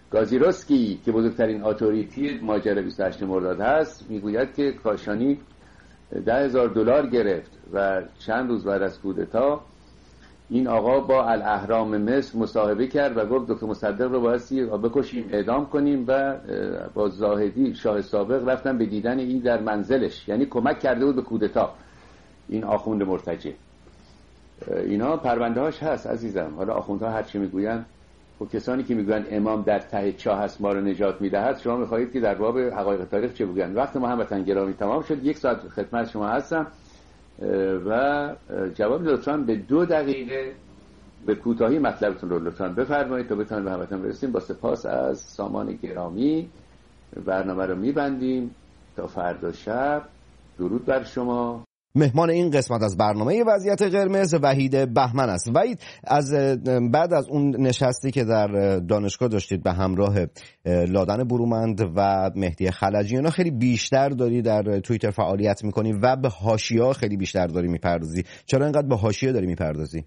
گازیروسکی که بزرگترین اتوریتی ماجرای 28 مرداد هست میگوید که کاشانی $10,000 گرفت و چند روز بعد از کودتا این آقا با الاهرام مصر مصاحبه کرد و گفت دکتر مصدق رو بایستی بکشیم، اعدام کنیم و با زاهدی شاه سابق رفتن به دیدن این در منزلش، یعنی کمک کرده بود به کودتا این آخوند مرتجع. اینا پرونده هاش هست عزیزم. حالا آخوندها هر چی میگوین، و کسانی که میگوین امام در ته چاه هست ما رو نجات میدهد، شما میخواهید که در باب حقایق تاریخ چه بگوین؟ وقت ما هموطن گرامی تمام شد. 1 ساعت خدمت شما هستم و جواب لطفاً به 2 دقیقه به کوتاهی مطلبتون رو لطفاً بفرمایید تا بتونیم به هموطن برسیم. با سپاس از سامان گرامی برنامه رو میبندیم تا فردا شب. درود بر شما. مهمان این قسمت از برنامه وضعیت قرمز وحید بهمن است. وحید، از بعد از اون نشستی که در دانشگاه داشتید به همراه لادن برومند و مهدی خلجی، اینا خیلی بیشتر داری در توییتر فعالیت میکنی و به حاشیه‌ها خیلی بیشتر داری میپردازی. چرا اینقدر به حاشیه داری میپردازی؟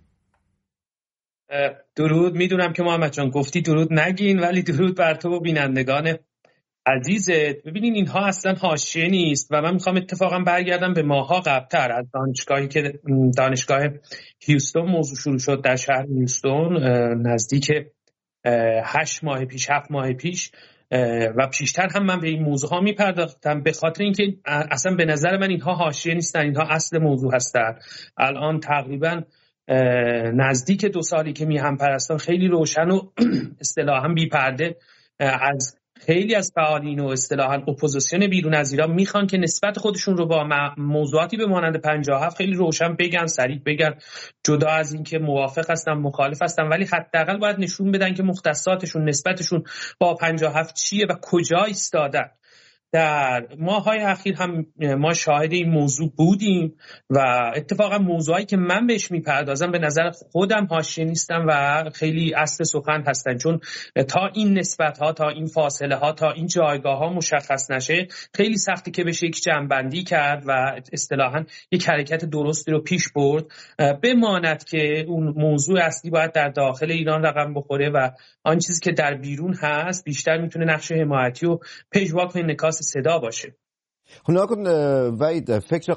درود. میدونم که محمد جان گفتی درود نگین، ولی درود بر تو و بینندگان عزیزت. ببینین اینها اصلا حاشیه نیست و من میخوام اتفاقا برگردم به ماها قبل‌تر از دانشگاهی که دانشگاه هیوستون موضوع شروع شد در شهر هیوستون نزدیک 8 ماه پیش 7 ماه پیش و پیشتر هم من به این موضوع ها میپرداختم، به خاطر اینکه اصلا به نظر من اینها حاشیه نیستن، اینها اصل موضوع هستن. الان تقریبا نزدیک 2 سالی که میهم پرستان خیلی روشن و اصطلاحاً بی پرده از خیلی از فعالین و اصطلاحاً اپوزیسیون بیرون از ایران میخوان که نسبت خودشون رو با موضوعاتی به مانند 57 خیلی روشن بگن، صریح بگن، جدا از این که موافق هستن مخالف هستن، ولی حداقل باید نشون بدن که مختصاتشون نسبتشون با 57 چیه و کجا ایستادن. در ماه‌های اخیر هم ما شاهد این موضوع بودیم و اتفاقا موضوعی که من بهش میپردازم به نظر خودم حاشیه نیستن و خیلی اصل سخن هستن، چون تا این نسبت‌ها، تا این فاصله ها، تا این جایگاه‌ها مشخص نشه خیلی سختی که بشه یک جمع‌بندی کرد و اصطلاحاً یک حرکت درستی رو پیش برد، بماند که اون موضوع اصلی باید در داخل ایران رقم بخوره و آن چیزی که در بیرون هست بیشتر میتونه نقش حمایتی و پژواک و انعکاس صدا باشه. نکن وحید، فکر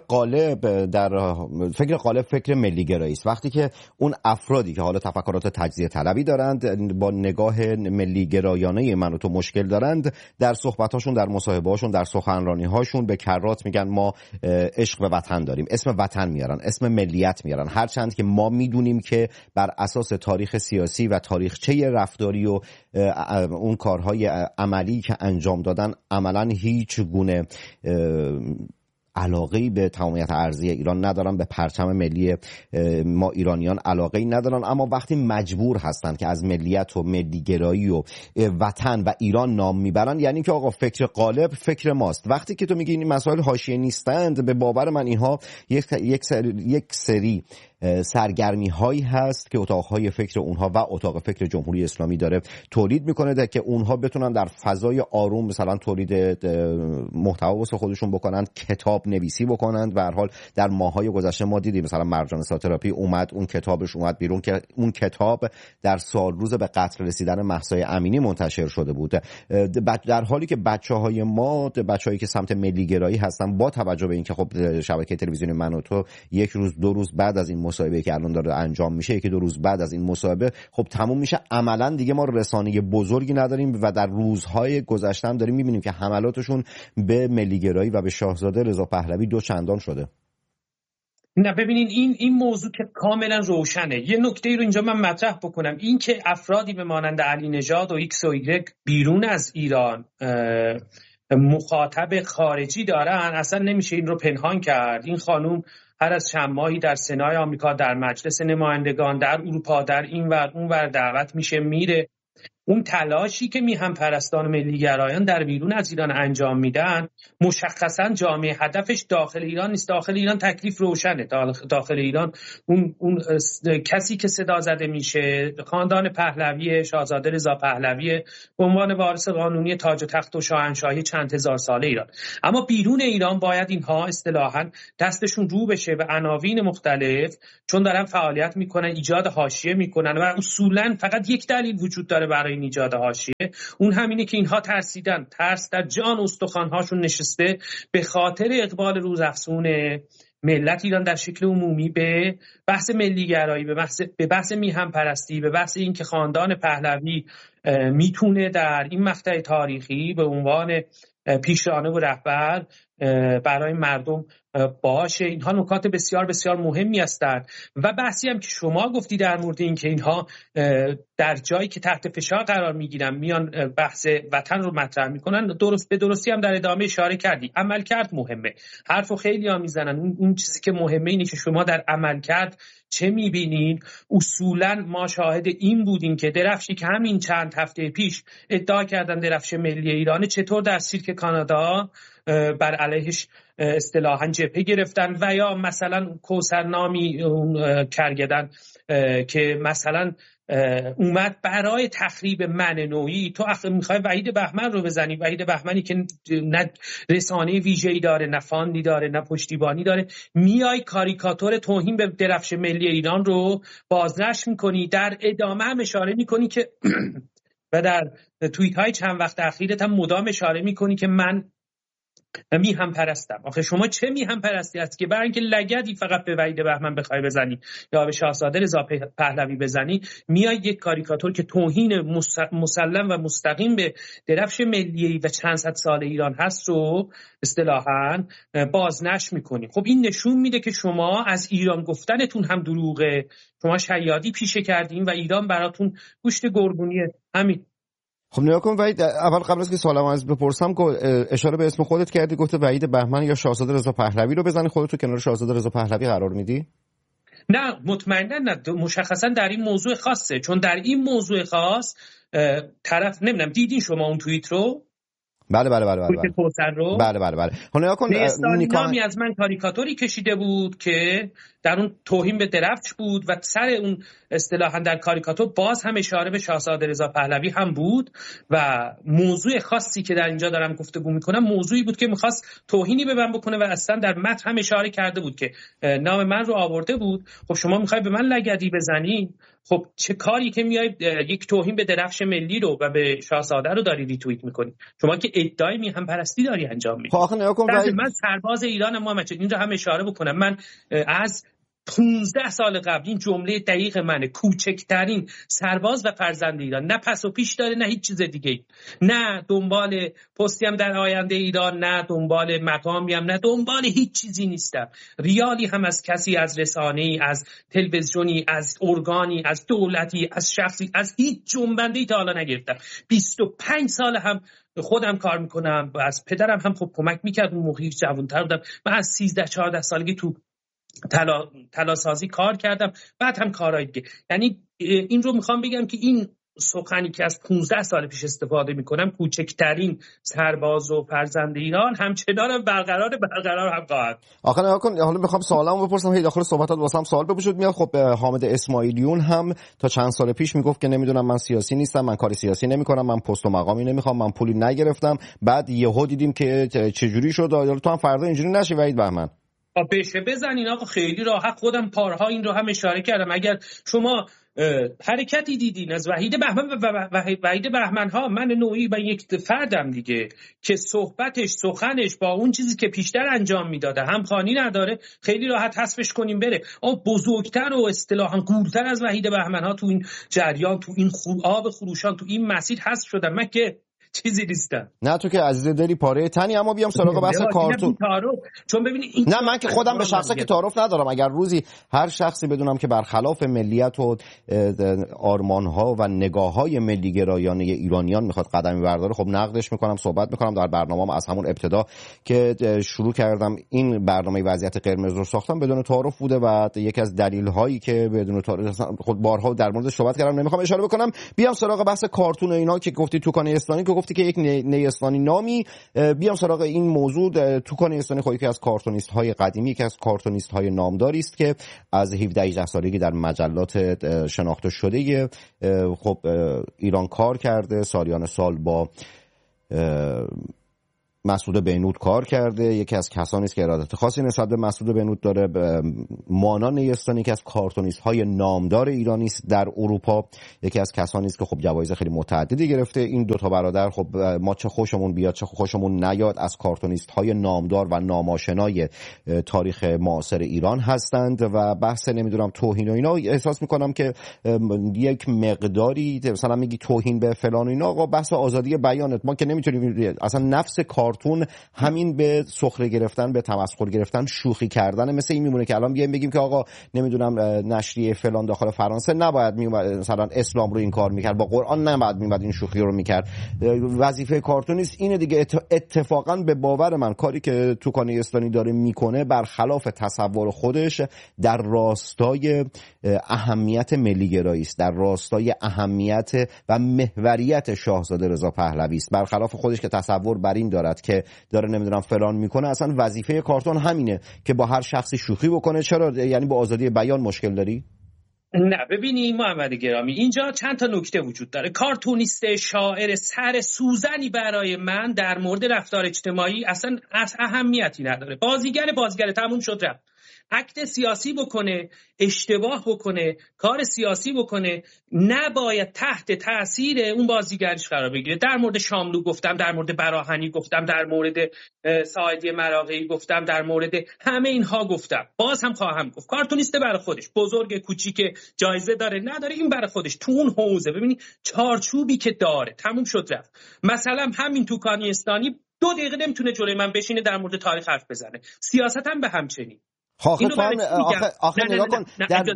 قالب فکر ملی گرایی است. وقتی که اون افرادی که حالا تفکرات تجزیه طلبی دارند، با نگاه ملی گرایانه من و تو مشکل دارند، در صحبتاشون، در مصاحبه‌هاشون، در سخنرانی‌هاشون به کرات میگن ما عشق به وطن داریم، اسم وطن میارن، اسم ملیت میارن، هرچند که ما میدونیم که بر اساس تاریخ سیاسی و تاریخچه رفتاری و اون کارهای عملی که انجام دادن عملاً هیچ گونه علاقه‌ای به تمامیت ارضی ایران ندارن، به پرچم ملی ما ایرانیان علاقه‌ای ندارن، اما وقتی مجبور هستن که از ملیت و ملی گرایی و وطن و ایران نام میبرن، یعنی که آقا فکر قالب فکر ماست. وقتی که تو میگی این مسائل حاشیه نیستند، به باور من اینها یک سری سرگرمی هایی هست که اتاقهای فکر اونها و اتاق فکر جمهوری اسلامی داره تولید میکنه که اونها بتونن در فضای آروم مثلا تولید محتوا واسه خودشون بکنن، کتاب نویسی بکنن. به هر حال در ماهای گذشته ما دیدیم مثلا مرجان ساتراپی اومد، اون کتابش اومد بیرون که اون کتاب در سال روز به قتل رسیدن مهسا امینی منتشر شده بود، در حالی که بچه‌های ما، بچه‌هایی که سمت ملی گرایی هستن، با توجه به اینکه خب شبکه تلویزیونی من و تو 1 روز 2 روز بعد از این مصاحبه که الان داره انجام میشه، 1-2 روز بعد از این مصاحبه خب تموم میشه، عملا دیگه ما رسانه بزرگی نداریم و در روزهای گذشته هم داریم میبینیم که حملاتشون به ملیگرایی و به شاهزاده رضا پهلوی 2 چندان شده. نه ببینین این موضوع که کاملا روشنه. یه نکته رو اینجا من مطرح بکنم، این که افرادی به مانند علی نژاد و ایکس و ایگرگ بیرون از ایران مخاطب خارجی دارن، اصلا نمیشه این رو پنهان کرد. این خانوم هر از چند ماهی در سنای آمریکا، در مجلس نمایندگان، در اروپا، در این ور اون ور دعوت میشه، میره. اون تلاشی که میهم پرستان ملیگرایان در بیرون از ایران انجام میدن، مشخصا جامعه هدفش داخل ایران نیست. داخل ایران تکلیف روشنه. داخل ایران اون کسی که صدا زده میشه خاندان پهلوی، شاهزاده رضا پهلوی به عنوان وارث قانونی تاج و تخت و شاهنشاهی چند هزار ساله ایران. اما بیرون ایران باید اینها اصطلاحاً دستشون رو بشه به عناوین مختلف، چون دارن فعالیت میکنن، ایجاد حاشیه میکنن و اصولاً فقط یک دلیل وجود داره برای این ایجاد حاشیه، اون همینه که اینها ترسیدن، ترس در جان استخوان‌هاشون نشسته به خاطر اقبال روزافزون ملت ایران در شکل عمومی به بحث ملیگرایی، به بحث میهن پرستی، به بحث این که خاندان پهلوی میتونه در این مقطع تاریخی به عنوان پیشرانه و رهبر برای مردم باشه. اینها نکات بسیار بسیار مهمی هستند و بحثی هم که شما گفتی در مورد این که اینها در جایی که تحت فشار قرار میگیرن میان بحث وطن رو مطرح میکنن، درست به درستی هم در ادامه اشاره کردی. عملکرد مهمه، حرفو خیلی ها میزنن، اون چیزی که مهمه اینه که شما در عملکرد چه میبینین. اصولا ما شاهد این بودیم که درفشی که همین چند هفته پیش ادعا کردن درفش ملی ایرانه، چطور در سیرک کانادا بر علیهش اصطلاحاً جبهه گرفتن، و یا مثلا کوثرنامی کرگدن که مثلا اومد برای تخریب من نوعی. تو میخوای وحید بهمن رو بزنی، وحید بهمنی که نه رسانه ویژه‌ای داره، نه فاندی داره، نه پشتیبانی داره، میای کاریکاتور توهین به درفش ملی ایران رو بازنشر میکنی، در ادامه هم اشاره میکنی که و در توییت های چند وقت اخیرت هم مدام اشاره میکنی که من میهم پرستم. آخه شما چه میهم پرستی است که برای اینکه لگدی فقط به وحید بهمن بخوای بزنی یا به شاهزاده رضا پهلوی بزنی، میای یک کاریکاتور که توهین مسلم و مستقیم به درفش ملی و چند صد سال ایران هست رو اصطلاحاً بازنشر میکنی. خب این نشون میده که شما از ایران گفتنتون هم دروغه، شما شیادی پیشه کردین و ایران براتون گوشت گرگونیه. همین. خب نگاه کن وحید، اول قبل از که سوالمو از بپرسم اشاره به اسم خودت کردی، گفته وحید بهمن یا شاهزاده رضا پهلوی رو بزنی، خودت تو کنار شاهزاده رضا پهلوی قرار میدی؟ نه مطمئنا نه، مشخصا در این موضوع خاصه، چون در این موضوع خاص طرف نمیدونم دیدین شما اون توییت رو؟ بله. حالا نگاه کن نامی از من کاریکاتوری کشیده بود که در اون توهین به درفش بود و سر اون اصطلاحاً در کاریکاتور باز هم اشاره به شاهزاده رضا پهلوی هم بود و موضوع خاصی که در اینجا دارم گفتگو میکنم موضوعی بود که میخواست توهینی به من بکنه و اصلا در متن هم اشاره کرده بود که نام من رو آورده بود. خب شما میخوای به من لگدی بزنی، خب چه کاری که میای یک توهین به درفش ملی رو و به شاهزاده رو داری ریتوییت میکنی؟ شما که ادعای میهم پرستی داری انجام میدی. من سرباز ایرانم محمد، این رو هم اشاره بکنم، من از 15 سال قبل این جمله دقیق منه، کوچکترین سرباز و فرزند ایران، نه پس و پیش داره نه هیچ چیز دیگه، نه دنبال پستی هم در آینده ایران، نه دنبال مقامی هم، نه دنبال هیچ چیزی نیستم. ریالی هم از کسی، از رسانه‌ای، از تلویزیونی، از ارگانی، از دولتی، از شخصی، از هیچ جنبنده‌ای تا حالا نگرفتم. 25 سال هم خودم کار میکنم و از پدرم هم خب کمک میکرد، اون موقعی جوان‌تر بودم. من از 13-14 سالگی تو تلاسازی کار کردم، بعد هم کارهای دیگه. یعنی این رو میخوام بگم که این سخنی که از 15 سال پیش استفاده میکنم، کوچکترین سرباز و فرزند ایران، همچنان برقرار هم خواهد. آخه نگاه کن، حالا میخوام سوالمو بپرسم، هی داخل صحبتات واسم سوال بپوشید میاد. خب حامد اسماعیلیون هم تا چند سال پیش میگفت که نمیدونم من سیاسی نیستم، من کاری سیاسی نمیکنم، من پست و مقامی نمیخوام، من پولی نگرفتم. بعد یهو دیدیم که چجوری شد. حالا تو هم فردا اینجوری نشی وحید بهمن. بشه بزنین آقا، خیلی راحت. خودم پارها این رو هم اشاره کردم. اگر شما حرکتی دیدین از وحید بهمن و وحید بهمن ها، من نوعی و یک فردم دیگه که سخنش با اون چیزی که پیشتر انجام میداده همخوانی نداره، خیلی راحت حذفش کنیم بره. بزرگتر و اصطلاحاً گورتر از وحید بهمن ها تو این جریان، تو این آب خروشان، تو این مسیر حذف شدم. من که چیزی نیستم. نه تو که عزیز دلی پاره تنی. اما بیام سراغ بحث کارتون. چون ببینید نه من که خودم به شخصه که تعارف ندارم. اگر روزی هر شخصی بدونم که برخلاف ملیت و آرمان‌ها و نگاه‌های ملی گرایانه ایرانیان میخواد قدمی برداره، خب نقدش میکنم، صحبت میکنم. در برنامه‌ام از همون ابتدا که شروع کردم این برنامه وضعیت قرمز رو ساختم بدون تعارف بوده و یکی از دلایلی که بدون تعارف خود بارها در موردش صحبت کردم نمیخوام اشاره بکنم. بیام سراغ بحث کارتون و اینا که گفتی توکان اسلامی، که گفتی که یک نیستانی نامی. بیام سراغ این موضوع. توکان اسلامی خودی که از کارتونیست‌های قدیمی، که از کارتونیست‌های نامداری است که از 17-18 سالگی در مجلات شناخته شده خب ایران کار کرده. سالیان سال با مسعود بهنود کار کرده. یکی از کسانی است که ارادت خاصی نسبت به مسعود بهنود داره. مانا نیستانی که از کارتونیست های نامدار ایرانی است در اروپا، یکی از کسانی است که خب جوایز خیلی متعددی گرفته. این دو تا برادر خب ما چه خوشمون بیاد چه خوشمون نیاد از کارتونیست های نامدار و ناماشنای تاریخ معاصر ایران هستند و بحث نمیدونم توهین و اینا احساس میکنم که یک مقداری مثلا میگی توهین به فلان و اینا. آقا بحث آزادی بیانت، ما که نمیتونیم اصلا نفس کارتون همین به سخره گرفتن، به تمسخر گرفتن، شوخی کردن، مثل این میمونه که الان بیایم بگیم که آقا نمیدونم نشریه فلان داخل فرانسه نباید مثلا اسلام رو این کار میکرد، با قرآن نباید میومد این شوخی رو میکرد. وظیفه کارتونیست اینه دیگه. اتفاقا به باور من کاری که توکانی استانی داره میکنه برخلاف تصور خودش در راستای اهمیت ملی‌گرایی است، در راستای اهمیت و محوریت شاهزاده رضا پهلوی است. برخلاف خودش که تصور بر این دارد که داره نمیدونم فلان میکنه، اصلا وظیفه کارتون همینه که با هر شخصی شوخی بکنه. چرا؟ یعنی با آزادی بیان مشکل داری؟ نه ببینی محمد گرامی، اینجا چند تا نکته وجود داره. کارتونیست شاعر سر سوزنی برای من در مورد رفتار اجتماعی اصلا اهمیتی نداره. بازیگر تموم شد رفت. اکت سیاسی بکنه، اشتباه بکنه، کار سیاسی بکنه، نباید تحت تاثیر اون بازیگرش قرار بگیره. در مورد شاملو گفتم، در مورد براهنی گفتم، در مورد ساعدی مراغه‌ای گفتم، در مورد همه اینها گفتم، باز هم خواهم گفت. کارتونیست برای خودش، بزرگ کوچیک، جایزه داره نداره، این برای خودش تو اون حوزه ببینی چارچوبی که داره تموم شد رفت. مثلا همین توکانی استانی 2 دقیقه نمیتونه جلوی من بشینه در مورد تاریخ حرف بزنه. سیاست هم به همچنین. آخه نگاه کن،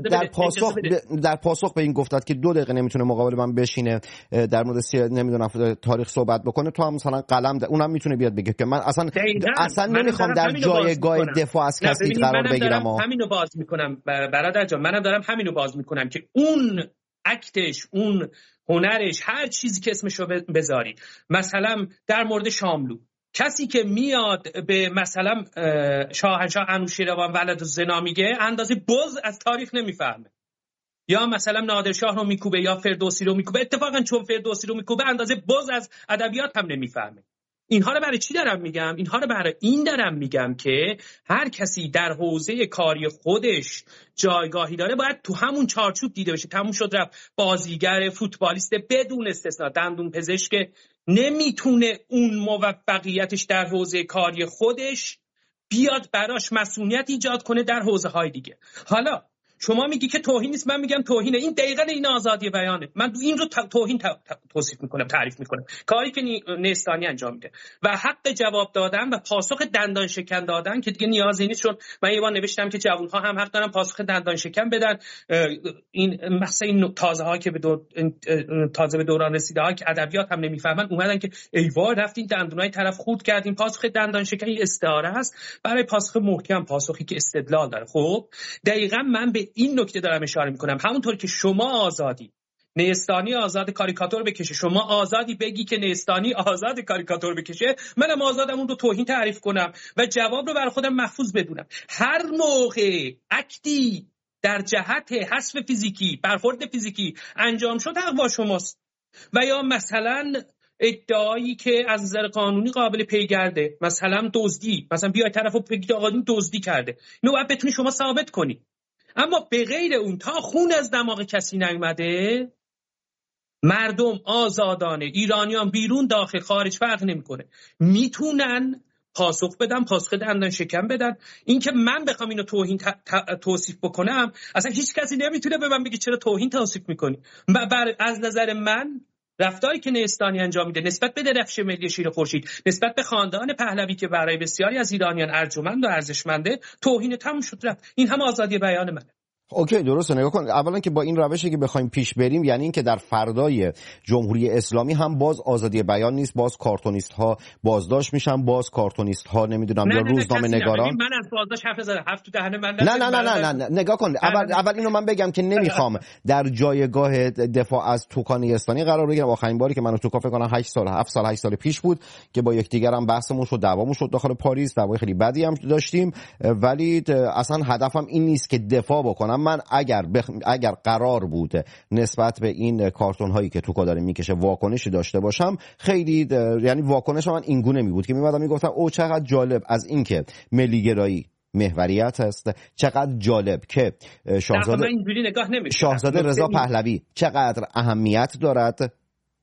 در پاسخ به این گفتت که 2 دقیقه نمیتونه مقابل من بشینه در مورد نمیدونم تاریخ صحبت بکنه، تو هم مثلا قلم اونم میتونه بیاد بگه که من اصلا نمیخوام در جایگاه دفاع از کسی قرار بگیرم. همینو باز میکنم برادر جان، منم دارم همینو باز میکنم که اون اکتش، اون هنرش، هر چیزی که اسمشو بذاری، مثلا در مورد شاملو، کسی که میاد به مثلا شاهنشاه انوشیروان ولدالزنا میگه اندازه بز از تاریخ نمیفهمه، یا مثلا نادرشاه رو میکوبه یا فردوسی رو میکوبه. اتفاقا چون فردوسی رو میکوبه اندازه بز از ادبیات هم نمیفهمه. اینها رو برای چی دارم میگم؟ اینها رو برای این دارم میگم که هر کسی در حوزه کاری خودش جایگاهی داره باید تو همون چارچوب دیده بشه. تموم شد رفت. بازیگر، فوتبالیست بدون استثنا، دندون پزشک، نمیتونه اون موفقیتش در حوزه کاری خودش بیاد براش مسئولیت ایجاد کنه در حوزه های دیگه. حالا شما میگی که توهین نیست، من میگم توهینه. این دقیقاً این آزادی بیانه. من این رو توهین توصیف میکنم، تعریف میکنم. کاری که نیستانی انجام میده و حق جواب دادن و پاسخ دندان شکن دادن که دیگه نیازی نیست. چون من یه بار نوشتم که جوان‌ها هم حق دارن پاسخ دندان شکن بدن. این مثلا این تازه‌ها که تازه به دوران رسیده ها که ادبیات هم نمیفهمن اومدن که ای وای رفتین دندونای طرف خورد کردین. پاسخ دندان شکن استعاره است برای پاسخ محکم، پاسخی که استدلال داره. خب دقیقاً من به این نکته دارم اشاره میکنم. همونطور که شما آزادی نیستانی آزاد کاریکاتور بکشه، شما آزادی بگی که نیستانی آزاد کاریکاتور بکشه، منم آزادم اون رو توهین تعریف کنم و جواب رو برای خودم محفوظ بدونم. هر موقع اکتی در جهت حذف فیزیکی، برخورد فیزیکی انجام شد، حق با شماست. و یا مثلا ادعایی که از نظر قانونی قابل پیگرده، مثلا دزدی، مثلا بیای طرفو بگید آقا این دزدی کرده، اینو باید بتونی شما ثابت کنی. اما به غیر اون تا خون از دماغ کسی نیومده، مردم آزادانه، ایرانیان بیرون داخل خارج فرق نمیکنه، میتونن پاسخ بدن، پاسخ دندان شکن بدن. این که من بخوام اینو توهین توصیف بکنم، اصلا هیچ کسی نمیتونه به من بگه چرا توهین توصیف میکنی. از نظر من رفتاری که نیستانی انجام میده نسبت به درفش ملی شیر خورشید، نسبت به خاندان پهلوی که برای بسیاری از ایرانیان ارجمند و ارزشمنده، توهین تموم شد رفت. این هم آزادی بیان منه. اوکی درسته. نگاه کن، اولا که با این روشی که بخوایم پیش بریم، یعنی این که در فردای جمهوری اسلامی هم باز آزادی بیان نیست، باز کارتونیست ها بازداشت میشن، باز کارتونیست ها نمیدونم یا روزنامه نگاران. من از بازداشت حرف زدم، حرف تو دهن من نه نگاه کن، اول اینو من بگم که نمیخوام در جایگاه دفاع از توکانی استانی قرار بگیرم. آخرین باری که منو توکا فکر کنم 7 سال پیش بود که با یکدیگر هم بحثمون شد، دعوامون شد داخل پاریس، دعوای خیلی بدی هم داشتیم، ولی اصلا هدفم این نیست که دفاع بکنم. من اگر قرار بود نسبت به این کارتون هایی که توکا داره میکشه واکنشی داشته باشم، خیلی یعنی واکنش من این گونه می بود که میمدم میگفتم او چقدر جالب از اینکه ملیگرایی محوریت هست، چقدر جالب که شاهزاده رضا پهلوی چقدر اهمیت دارد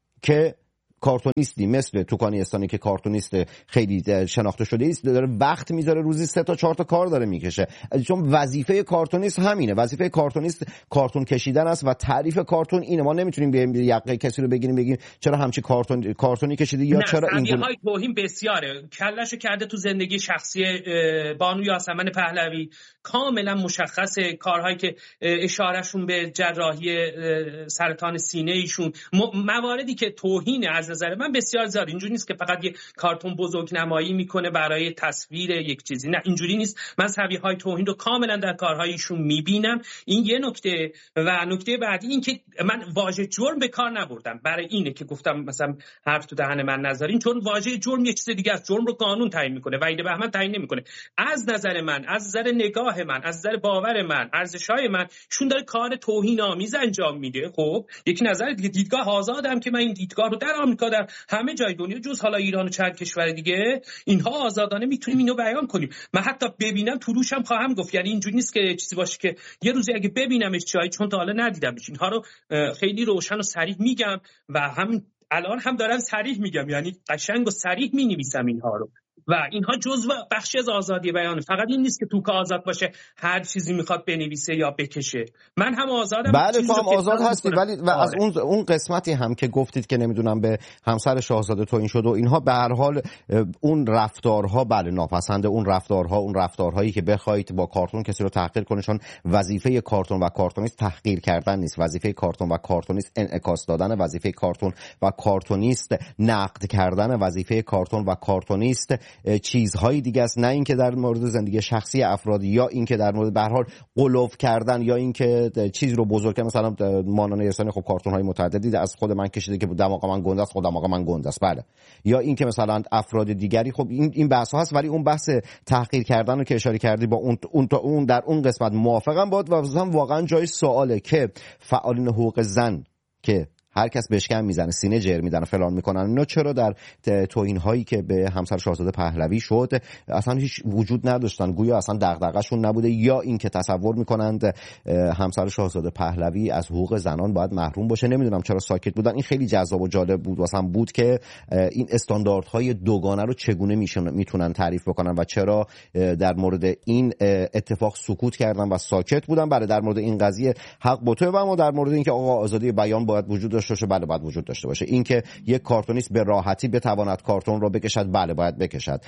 که کارتونیستی مثل توکانیستانی که کارتونیست خیلی شناخته شده است داره وقت میذاره، روزی 3 تا 4 تا کار داره میکشه، چون وظیفه کارتونیست همینه. وظیفه کارتونیست کارتون کشیدن است و تعریف کارتون اینه. ما نمیتونیم بریم یقه کسی رو بگیم چرا همچین کارتونی کشیدی یا چرا این های توهین بسیاره. کلاشو کرده تو زندگی شخصی بانو یاسمن پهلوی، کاملا مشخصه کارهایی که اشارهشون به جراحی سرطان سینه ایشون، مواردی که توهین از نظر من بسیار زیاد. اینجوری نیست که فقط یه کارتون بزرگ نمایی میکنه برای تصویر یک چیزی، نه اینجوری نیست. من شبیه‌های توهین رو کاملا در کارهایشون میبینم. این یه نکته. و نکته بعدی این که من واژه جرم به کار نبردم، برای اینه که گفتم مثلا حرف تو دهن من نذارین، چون واژه جرم یه چیز دیگه است. جرم رو قانون تعیین میکنه، وحید بهمن تعیین نمیکنه. از نظر من، از نظر نگاه من، از نظر باور من، ارزش‌های من، شون داره کار توهین آمیز انجام میده. خب یک نظر دیگه، دیدگاه آزادم که من این دیدگاه رو در آمریکا، در همه جای دنیا جز حالا ایران و چند کشور دیگه، اینها آزادانه میتونیم اینو بیان کنیم. من حتی ببینم تو روشم خواهم گفت. یعنی اینجوری نیست که چیزی باشه که یه روزی اگه ببینمش جایی، چون تا حالا ندیدمش، اینها رو خیلی روشن و صریح میگم و هم الان هم دارم صریح میگم، یعنی قشنگ و صریح مینویسم اینها رو. و اینها جزء بخشی از آزادی بیانه. فقط این نیست که توکا آزاد باشه هر چیزی میخواد بنویسه یا بکشه. من هم آزادم. بله تو هم آزاد هستی، ولی و از اون قسمتی هم که گفتید که نمیدونم به همسر شاهزاده توهین شد و اینها، به هر حال اون رفتارها بله ناپسنده. اون رفتارهایی که بخواید با کارتون کسی رو تحقیر کنید، چون وظیفه کارتون و کارتونیست تحقیر کردن نیست. وظیفه کارتون و کارتونیست انعکاس دادن، وظیفه کارتون و کارتونیست نقد کردن، وظیفه کارتون و کارتونیست چیزهای دیگه است، نه اینکه در مورد زندگی شخصی افراد یا اینکه در مورد به هر حال قلوف کردن یا اینکه چیزی رو بزرگ کردن. مثلا مانان یسانی خب کارتون های متعددی از خود من کشیده که دماغ من گنده است، خود دماغ من گنده است، بله. یا اینکه مثلا افراد دیگری، خب این بحث ها هست. ولی اون بحث تحقیر کردن رو که اشاره کردی با اون در اون قسمت موافقم بود. و واقعا جای سواله که فعالین حقوق زن که هر کس بشکن میزنه، سینه جر میدن، فلان میکنن، اینا چرا در توهین هایی که به همسر شاهزاده پهلوی شد اصلا هیچ وجود نداشتن؟ گویا اصلا دغدغه‌شون نبوده، یا اینکه تصور میکنند همسر شاهزاده پهلوی از حقوق زنان باید محروم باشه. نمیدونم چرا ساکت بودن. این خیلی جذاب و جالب بود واسم بود که این استانداردهای دوگانه رو چگونه میتونن تعریف بکنن و چرا در مورد این اتفاق سکوت کردن و ساکت بودن. بله در مورد این قضیه حق با تو، و ما در مورد اینکه آقا آزادی بیان باید وجود داشته باشه، بله باید وجود داشته باشه. اینکه یک کارتونیست به راحتی بتواند کارتون رو بکشد، بله باید بکشد.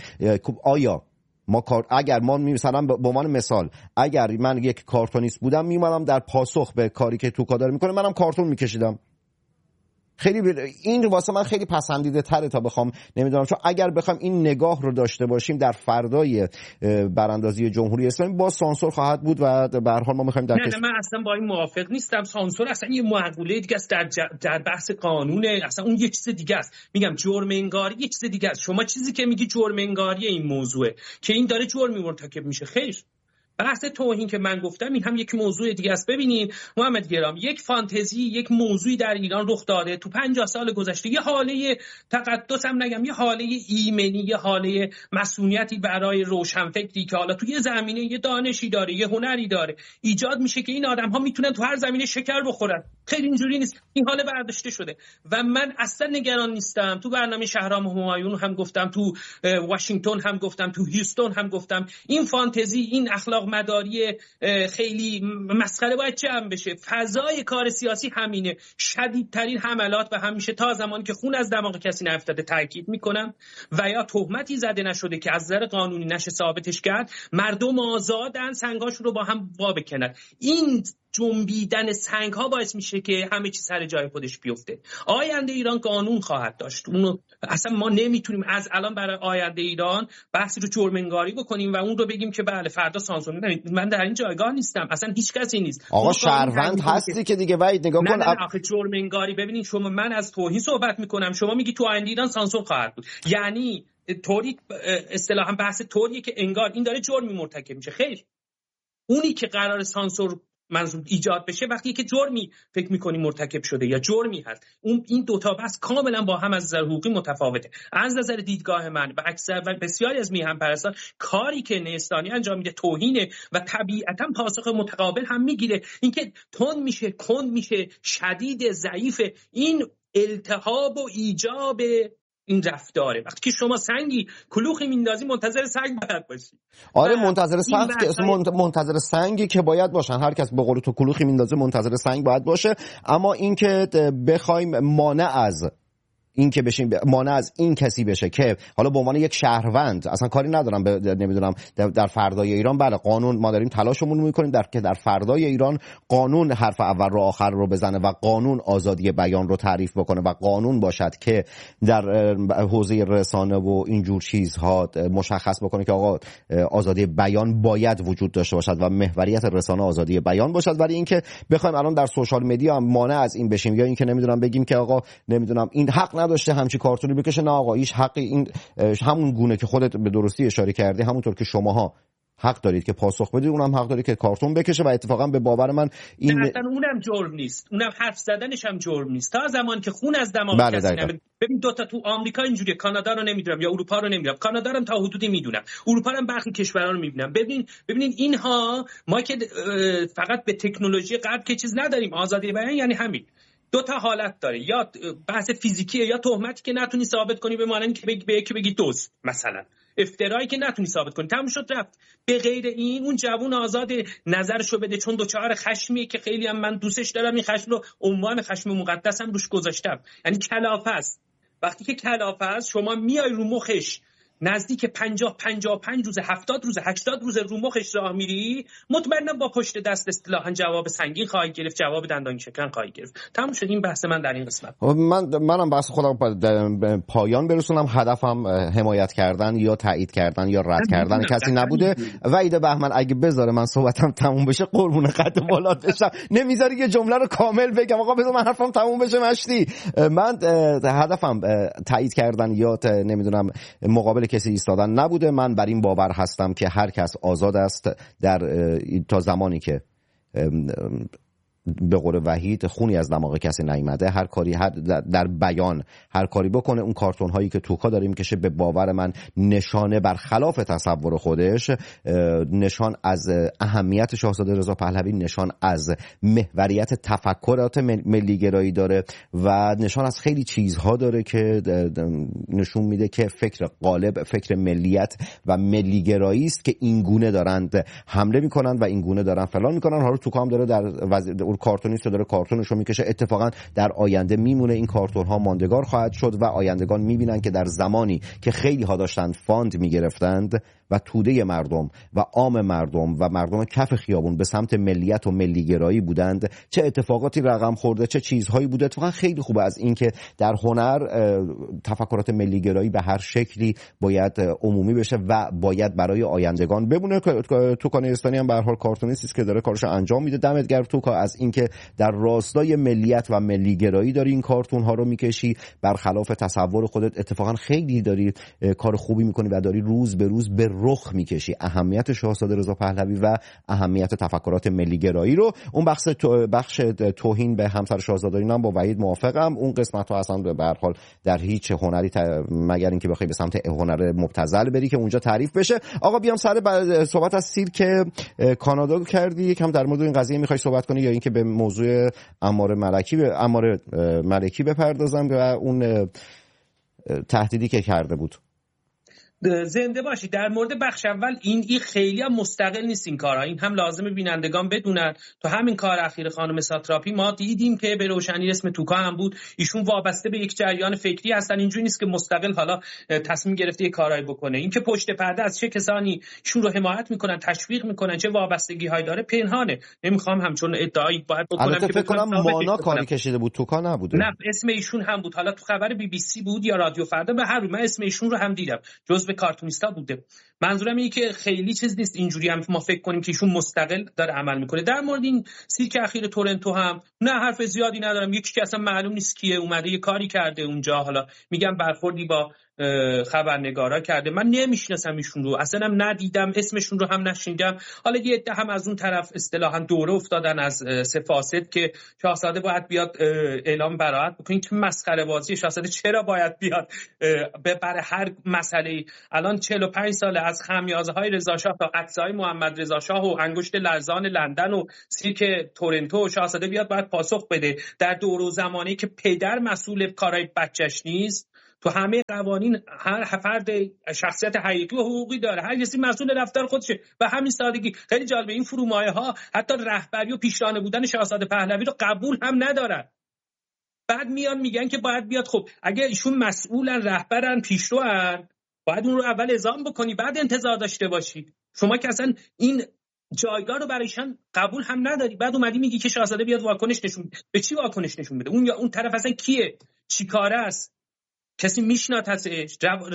آیا اگر ما مثلا به عنوان مثال اگر من یک کارتونیست بودم میومدم در پاسخ به کاری که توکا داره میکنه منم کارتون میکشیدم. خیلی این واسه من خیلی پسندیده تره تا بخوام نمیدونم، چون اگر بخوام این نگاه رو داشته باشیم در فردای براندازی جمهوری اسلامی با سانسور خواهد بود و به هر حال ما میخوایم نه من اصلا با این موافق نیستم. سانسور اصلا یه معقوله دیگه است در بحث قانونه، اصلا اون یه چیز دیگه است. میگم جرم انگاری یه چیز دیگه است. شما چیزی که میگی جرم انگاری این موضوعه که این داره جرمی مرتکب میشه. خیر، بحث توهین که من گفتم این هم یک موضوع دیگه است. ببینید محمد گرام، یک فانتزی، یک موضوعی در ایران رخ داده تو 50 سال گذشته، یه حاله تقدس هم نگم، یه حاله ایمنی، یه حاله مسئولیتی برای روشنفکری که حالا تو یه زمینه یه دانشی داره، یه هنری داره، ایجاد میشه که این آدم‌ها میتونن تو هر زمینه شکر بخورن. خیلی اینجوری نیست. این حاله برداشته شده و من اصلا نگران نیستم. تو برنامه شهرام همایون هم گفتم، تو واشنگتن هم گفتم، تو هیوستن هم گفتم، این فانتزی، این اخلاق مداری خیلی مسخره باید جمع بشه. فضای کار سیاسی همینه، شدیدترین حملات و همیشه تا زمانی که خون از دماغ کسی نیفتاده تاکید میکنم و یا تهمتی زده نشده که از نظر قانونی نشه ثابتش کرد، مردم آزادن سنگاشون رو با هم وا بکنن. این جنبیدن سنگ ها باعث میشه که همه چیز سر جای خودش بیفته. آینده ایران قانون خواهد داشت. اونو اصلا ما نمیتونیم از الان برای آینده ایران بحثی رو جرم انگاری بکنیم و اون رو بگیم که بله فردا سانسور. من در این جایگاه نیستم، اصلا هیچ کسی نیست. آقا شهروند هستی که دیگه باید نگاه کن. نه آخه جرم انگاری، ببینید شما، من از توهین صحبت میکنم، شما میگی تو آینده ایران سانسور خواهد بود، یعنی طوری اصطلاحا بحث طوریه که انگار این داره جرمی مرتکب میشه. خیر، اونی که قرار سانسور منظور ایجاد بشه وقتی که جرمی فکر می‌کنی مرتکب شده یا جرمی هست. این دو تا بحث کاملا با هم از نظر حقوقی متفاوته. از نظر دیدگاه من و اکثر و بسیاری از میهن پرستان کاری که نیستانی انجام میده توهینه و طبیعتا پاسخ متقابل هم میگیره. اینکه تند میشه، کند میشه، شدید، ضعیف، این التهاب و ایجاب این رفتاره. وقتی که شما سنگی کلوخی میندازی منتظر سنگ باید باشی. آره منتظر سنگی که باید باشن. هر کس به قول تو کلوخی میندازه منتظر سنگ باید باشه. اما اینکه بخوایم مانع از این کسی بشه که حالا به عنوان یک شهروند، اصلا کاری ندارم نمیدونم در فردای ایران، بله قانون ما داریم تلاشمون میکنیم که در فردای ایران قانون حرف اول رو آخر رو بزنه و قانون آزادی بیان رو تعریف بکنه و قانون باشد که در حوزه رسانه و اینجور چیزها مشخص بکنه که آقا آزادی بیان باید وجود داشته باشد و محوریت رسانه آزادی بیان باشد. ولی اینکه بخوایم الان در سوشال مدیا هم مانع از این بشیم یا اینکه نمیدونم بگیم که آقا نمیدونم این حق نداشته همچی کارتونی بکشه، نه آقا هیچ حقی، این همون گونه که خودت به درستی اشاره کردی همونطور که شماها حق دارید که پاسخ بدید، اونم حق داره که کارتون بکشه و اتفاقا به باور من این اصلا اونم جرم نیست، اونم حرف زدنش هم جرم نیست تا زمان که خون از دماغ کسی نمیاد. ببین دوتا تو آمریکا اینجوریه، کانادا رو نمیدونم یا اروپا رو نمیدونم، کانادا رو تا حدودی میدونم، اروپا رو برخی کشورها رو میبینم. ببینین اینها ما که فقط به تکنولوژی غرب که چیز نداریم، آزادی بیان یعنی همین دو تا حالت داره، یا بحث فیزیکیه یا تهمتی که نتونی ثابت کنی، به معنی که به یکی بگی دزد مثلا، افترایی که نتونی ثابت کنی، تموم شد رفت. به غیر این اون جوون آزاد نظرشو بده، چون دوچار خشمیه که خیلی هم من دوستش دارم، این خشم رو عنوان خشم مقدسم روش گذاشتم، یعنی کلافه است. وقتی که کلافه است شما میای رو مخش نزدیک 55 روز 70 روز 80 روز رو مخش راه میری، مطمئنم با پشت دست اصطلاحاً جواب سنگین خواهی گرفت، جواب دندانی شکن خواهی گرفت. تموم شد این بحث من در این قسمت. منم بحث خودم به پایان برسونم. هدفم حمایت کردن یا تایید کردن یا رد کردن کسی نبوده. وحید بهمن اگه بذاره من صحبتم تموم بشه قربون قد بالات بشم، نمیذاری یه جمله رو کامل بگم. آقا بذار من حرفم تموم بشه مشتی. من هدفم تایید کردن یا نمیدونم مقابل کسی ایستادن نبوده. من بر این باور هستم که هر کس آزاد است در تا زمانی که به قول وحید خونی از دماغ کسی نیامده، هر کاری در بیان هر کاری بکنه. اون کارتون هایی که توکا داره میکشه به باور من نشانه برخلاف تصور خودش، نشان از اهمیت شاهزاده رضا پهلوی، نشان از محوریت تفکرات ملیگرایی داره و نشان از خیلی چیزها داره که نشون میده که فکر غالب، فکر ملیت و ملیگرایی است که این گونه دارند حمله میکنن و این گونه دارن فلان میکنن. حالا توکا هم داره در کارتونیست داره کارتونشو میکشه. اتفاقا در آینده میمونه این کارتون ها ماندگار خواهد شد و آیندگان میبینن که در زمانی که خیلی ها داشتن فاند میگرفتند و توده مردم و عام مردم و مردم کف خیابون به سمت ملیت و ملیگرایی بودند، چه اتفاقاتی رقم خورده، چه چیزهایی بوده. اتفاقا خیلی خوبه از این که در هنر تفکرات ملیگرایی به هر شکلی باید عمومی بشه و باید برای آیندگان بمونه. توکا نیستانی هم به هر حال کارتونیستی است که داره کارش انجام میده. دمت گرم توکا از اینکه در راستای ملیت و ملیگرایی داری این کارتون ها رو میکشی، برخلاف تصور خودت. اتفاقا خیلی داری کار خوبی میکنی و داری روز به روز به رخ میکشی اهمیت شاهزاده رضا پهلوی و اهمیت تفکرات ملیگرایی رو. اون بخش توهین به همسر شاهزاده هم با وحید موافقم. اون قسمت ها اصلا به هر حال در هیچ هنری مگر اینکه بخوای به سمت هنر مبتذل بری که اونجا تعریف بشه. آقا بیام سر صحبت از سیرک کانادا کردی، یکم در مورد این قضیه میخوای صحبت کنی یا اینکه به موضوع عمار ملکی بپردازم و اون تهدیدی که کرده بود؟ زنده باشی. در مورد بخش اول این خیلی هم مستقل نیست این کارها، این هم لازمه بینندگان بدونن. تو همین کار اخیر خانم ساتراپی ما دیدیم که به روشنی اسم توکا هم بود، ایشون وابسته به یک جریان فکری هستن. اینجوری نیست که مستقل حالا تصمیم گرفته یک کارایی بکنه. این که پشت پرده از چه کسانی ایشون رو حمایت میکنن، تشویق میکنن، چه وابستگی هایی داره پنهانه. نمیخوام همچون ادعایی باید بکنم که فکر کنم مانا کاری کشیده بود، توکا نبوده. نه اسم ایشون هم بود، حالا تو خبر BBC بود یا رادیو فردا، به هر روی من اسم ایشون رو هم دیدم، جزو جزو کارتونیستا بوده. منظورم اینه که خیلی چیز نیست اینجوری هم ما فکر کنیم که ایشون مستقل داره عمل میکنه. در مورد این سیرک اخیر تورنتو هم نه حرف زیادی ندارم. یکی که اصلا معلوم نیست کیه اومده یه کاری کرده اونجا، حالا میگم برخوردی با خبرنگارا کرده. من نمیشناسم ایشون رو، اصلا هم ندیدم، اسمشون رو هم نشنیدم. حالا یه عده هم از اون طرف اصطلاحاً دوره افتادن از سفاسد که شاهزاده باید بیاد اعلام براءت بکنه که مسخره بازی. شاهزاده چرا باید بیاد برای هر مسئله؟ الان 45 ساله از خمیازه‌های رضا شاه تا عکس‌های محمد رضا شاه و انگشت لرزان لندن و سیرک تورنتو، شاهزاده بیاد باید پاسخ بده در دور و زمانی که پدر مسئول کارهای بچه‌ش نیست. تو همه قوانین هر فرد شخصیت حقیقی و حقوقی داره، هر کسی مسئول رفتار خودشه. و همین سادگی خیلی جالبه این فرومایه‌ها حتی رهبری و پیشرانه بودن شاهزاده پهلوی رو قبول هم ندارن. بعد میان میگن که باید بیاد. خب اگه ایشون مسئولن، رهبرن، پیشروان، باید اون رو اول اعزام بکنی بعد انتظار داشته باشی. شما که اصلا این جایگاه رو برایشان قبول هم نداری، بعد اومدی میگی که شاهزاده بیاد واکنش نشون. به چی واکنش نشون بده؟ اون یا اون طرف اصلا کیه؟ چیکاره است؟ کسی میشناسه؟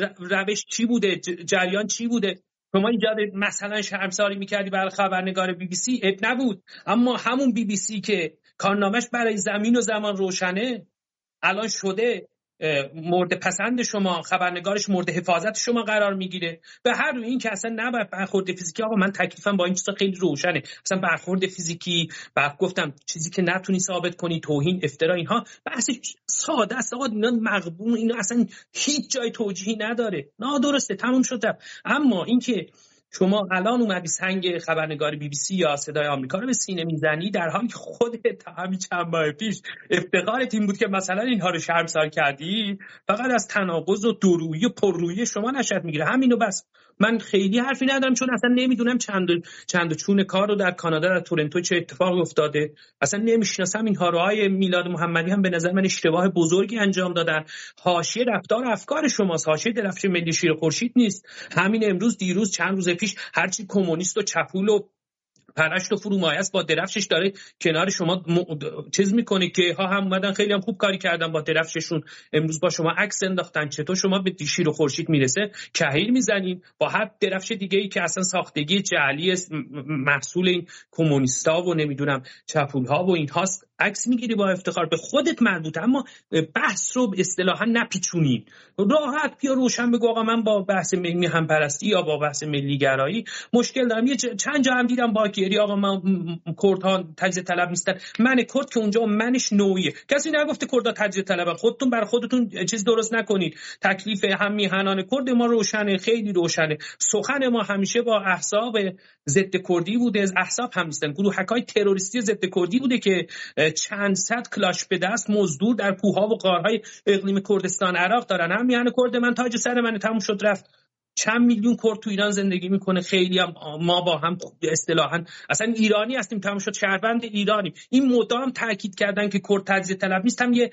روش چی بوده؟ جریان چی بوده؟ شما اینجا مثلا شرمساری میکردی برای خبرنگار بی بی سی، اب نبود. اما همون بی بی سی که کارنامه‌اش برای زمین و زمان روشنه، الان شده مورد پسند شما، خبرنگارش مورد حفاظت شما قرار میگیره. به هر روی این که اصلا نباید برخورد فیزیکی. آقا من تکلیفم با این چیزا خیلی روشنه. اصلا برخورد فیزیکی، گفتم چیزی که نتونی ثابت کنی، توهین، افترا، اینها بحث ساده است. آقا اینا مغبون، اینا اصلا هیچ جای توجیهی نداره. درسته، تموم شد. اما اینکه شما الان اومدی سنگ خبرنگار بی بی سی یا صدای آمریکا رو به سینه میزنی، در حالی که خودت همین چند ماه پیش افتخارت این بود که مثلا اینها رو شرمسار کردی، فقط از تناقض و دورویی و پررویی شما نشأت میگیره. همینو بس. من خیلی حرفی ندارم چون اصلا نمیدونم چند و چون کار رو در کانادا در تورنتو چه اتفاقی افتاده. اصلا نمیشناسم اینها رو. های میلاد محمدی هم به نظر من اشتباه بزرگی انجام دادن. حاشیه رفتار افکار شماست، حاشیه درفش ملی شیر خورشید نیست. همین امروز، دیروز، چند روز پیش هرچی کمونیست و چپول و پرشت و فرومایه است با درفشش داره کنار شما چیز میکنه که ها هم اومدن خیلی هم خوب کاری کردن با درفششون، امروز با شما عکس انداختن. چطور شما به شیر و خورشید میرسه کهیر میزنین با هر درفش دیگه ای که اصلا ساختگی جعلی محصول این کمونیستا و نمیدونم چپول ها و این هاست، عکس میگیری با افتخار. به خودت مربوطه، اما بحث رو اصطلاحا نپیچونین. راحت بیا روشن بگو آقا من با بحث ملی همپرستی یا با بحث ملی گرایی مشکل دارم. یه چند جا هم دیدم با گیری آقا من کردها تجزیه طلب نیستن. من کرد که اونجا منش نوعیه. کسی نگفته کردها تجزیه طلبن. خودتون برای خودتون چیز درست نکنید. تکلیف هم میهنان کرد ما روشنه، خیلی روشنه. سخن ما همیشه با احزاب ضد کردی بوده. احزاب هم نیستن، گروهکای تروریستی ضد کردی بوده که چند صد کلاش به دست مزدور در کوهها و غارهای اقلیم کردستان عراق دارن. هم میهن کرد من تاج سر من، تموم شد رفت. چند میلیون کرد تو ایران زندگی میکنه. خیلی هم ما با هم اصطلاحاً اصلا ایرانی هستیم، تمام شد، شهروند ایرانیم. این مدام تاکید کردن که کرد تجزیه طلب نیست، هم یه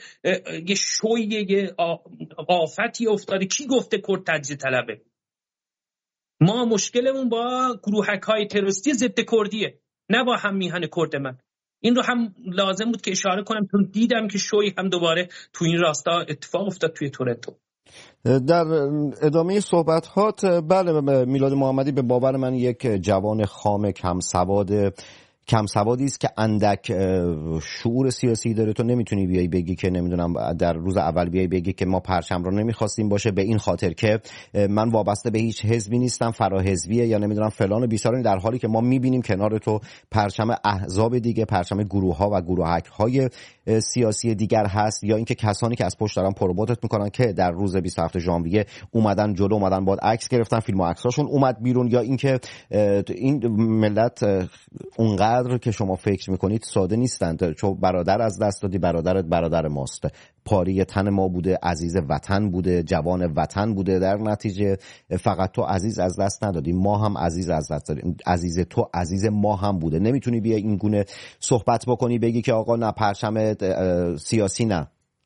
شوی، یه آفتی افتاده. کی گفته کرد تجزیه طلبه؟ ما مشکلمون با گروهک‌های تروریستی ضد کردیه، نه با هم میهن کرد من. این رو هم لازم بود که اشاره کنم چون دیدم که شوی هم دوباره تو این راستا اتفاق افتاد توی تورنتو. در ادامه صحبتات، بله، میلاد محمدی به باور من یک جوان خام کمسوادی است که اندک شعور سیاسی داره. تو نمیتونی بیای بگی که نمیدونم در روز اول بیای بگی که ما پرچم رو نمیخواستیم باشه به این خاطر که من وابسته به هیچ حزبی نیستم، فراحزبیه یا نمیدونم فلان و بیسارن، در حالی که ما میبینیم کنار تو پرچم احزاب دیگه، پرچم گروه‌ها و گروهک‌های سیاسی دیگر هست، یا اینکه کسانی که از پشت دارن پروباتت میکنن که در روز 27 ژانویه اومدن جلو، اومدن بعد عکس گرفتن، فیلم و عکساشون اومد بیرون، یا اینکه این ملت اونقدر که شما فکر میکنید ساده نیستند. چون برادر از دست دادی، برادرت برادر ماست، پاری تن ما بوده، عزیز وطن بوده، جوان وطن بوده، در نتیجه فقط تو عزیز از دست ندادی، ما هم عزیز از دست دادیم. عزیز تو عزیز ما هم بوده. نمیتونی بیا این گونه صحبت بکنی بگی که آقا نه پرچم سیاسی نه.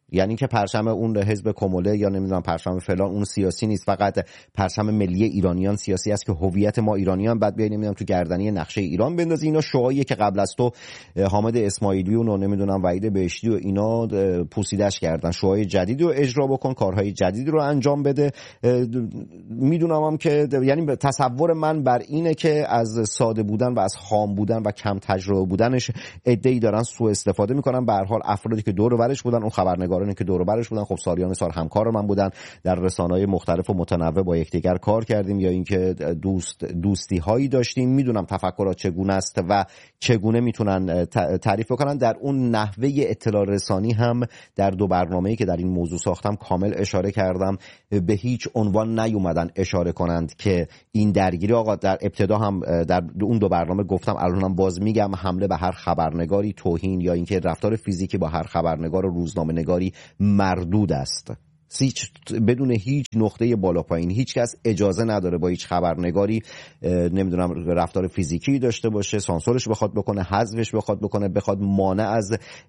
یعنی که پرچم اون حزب کموله یا نمیدونم پرچم فلان اون سیاسی نیست، فقط پرچم ملی ایرانیان سیاسی است که هویت ما ایرانیان بعد بیاین نمیدونم تو گردنی نقشه ایران بندازی. اینا شعاریه که قبل از تو حامد اسماعیلی و نمیدونم وحید بهشتی و اینا پوسیدش کردن. شعای جدید رو اجرا بکن، کارهای جدید رو انجام بده. میدونم هم که یعنی تصور من بر اینه که از ساده بودن و از خام بودن و کم تجربه بودنش عده‌ای دارن سوء استفاده میکنن. به هر حال افرادی که دور و برش بودن، اون خبرنگارانی که دور و برش بودن، خب سالیان سال همکار من بودن، در رسانه‌های مختلف و متنوع با یکدیگر کار کردیم یا اینکه دوستی هایی داشتیم. میدونم تفکرات چگونه است و چگونه میتونن تعریف کنن. در اون نحوه اطلاع رسانی هم در دو برنامه‌ای که در این موضوع ساختم کامل اشاره کردم. به هیچ عنوان نیومدن اشاره کنند که این درگیری، آقا در ابتدا هم در اون دو برنامه گفتم، الانم باز میگم، حمله به هر خبرنگاری، توهین یا اینکه رفتار فیزیکی با هر خبرنگار و روزنامه‌نگاری مردود است. بدون هیچ نقطه بالا پایین. هیچ کس اجازه نداره با هیچ خبرنگاری نمیدونم رفتار فیزیکی داشته باشه، سانسورش بخواد بکنه، حذفش بخواد بکنه، بخواد مانع از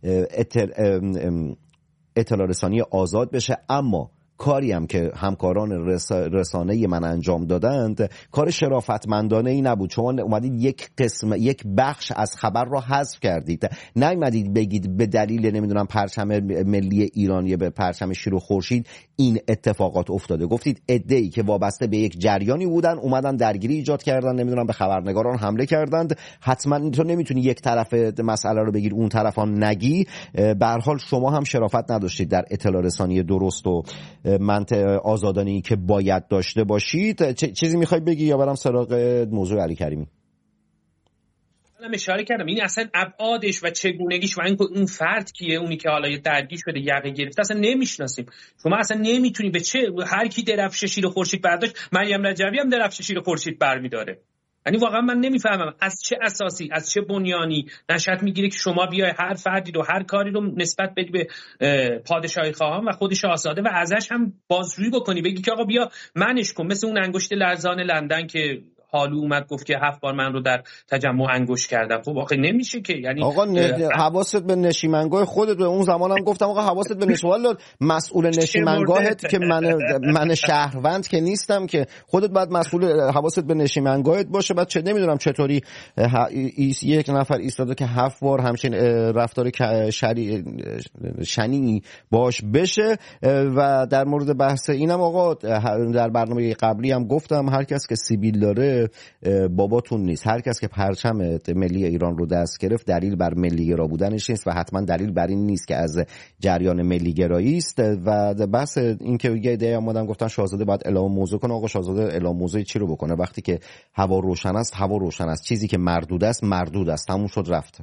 اطلاع رسانی آزاد بشه. اما کاری هم که همکاران رسانه من انجام دادند کار شرافتمندانه ای نبود. شما اومدید یک بخش از خبر را حذف کردید، نیومدید بگید به دلیل نمیدونم پرچم ملی ایران یا به پرچم شیر و خورشید این اتفاقات افتاده. گفتید عده‌ای که وابسته به یک جریانی بودن اومدن درگیری ایجاد کردن، نمیدونم به خبرنگاران حمله کردند. حتما تو نمیتونی یک طرف مسئله رو بگیر اون طرف هم نگی. به هر حال شما هم شرافت نداشتید در اطلاع رسانی درست و منطق آزادانه‌ای که باید داشته باشید. چیزی میخوای بگی یا برم سراغ موضوع علی کریمی؟ من اشاره کردم این اصلا ابعادش و چگونگیش و این فرد کیه، اونی که حالا درگیر شده یقه گرفته اصلا نمیشناسیم. شما اصلا نمیتونی به چه هر کی درفش شیر خورشید برداشت، مریم رجبی هم درفش شیر خورشید برمیداره. یعنی واقعا من نمیفهمم از چه اساسی، از چه بنیانی نشأت میگیره که شما بیای هر فردی رو، هر کاری رو نسبت بدی به پادشاهی خواهان و خود شاهزاده و ازش هم بازجویی بکنی، بگی که آقا بیا منش کن، مثل اون انگشت لرزان لندن که حالو اومد گفت که 7 بار من رو در تجمع انگشت کردم. خب آخه نمیشه که، یعنی آقا حواست به نشیمنگاه خودت. به اون زمانم گفتم آقا حواست به نشیمنگاه، مسئول نشیمنگاهت که من شهروند که نیستم که، خودت باید مسئول حواست به نشیمنگاهت باشه. بعد چه نمیدونم چطوری یک نفر ایستاده که 7 بار همچین رفتار شنی باش بشه. و در مورد بحث اینم آقا در برنامه قبلی هم گفتم هر کس که سیبیل داره باباتون نیست. هر کس که پرچم ملی ایران رو دست گرفت دلیل بر ملی گرا بودنش نیست و حتما دلیل بر این نیست که از جریان ملی گرایی است. و بحث این که یه ایده اومدن گفتن شاهزاده باید اعلام موضوع کنه. آقا شاهزاده اعلام موضوع چی رو بکنه؟ وقتی که هوا روشن است هوا روشن است، چیزی که مردود است مردود است، تموم شد رفت.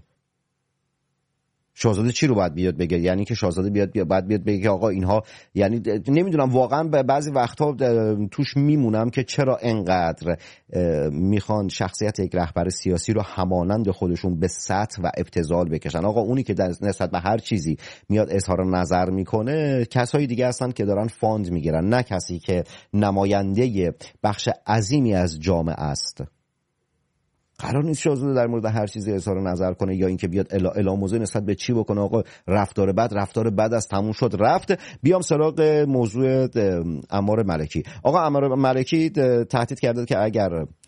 شاهزاده چی رو باید بیاد بگه؟ یعنی که شاهزاده باید بیاد بگه که آقا اینها، یعنی نمیدونم واقعا بعضی وقتها توش میمونم که چرا انقدر میخوان شخصیت یک رهبر سیاسی رو همانند خودشون به سطح و ابتذال بکشن. آقا اونی که در نسبت به هر چیزی میاد اظهار نظر میکنه کسایی دیگه هستن که دارن فاند میگیرن، نه کسی که نماینده بخش عظیمی از جامعه است. قرار نیست شاهزاده در مورد هر چیزی اظهار نظر کنه یا اینکه بیاد اعلام موضوع نسبت به چی بکنه. آقا رفتار بد از تموم شد رفت. بیام سراغ موضوع عمار ملکی. آقا عمار ملکی تهدید کرده که اگر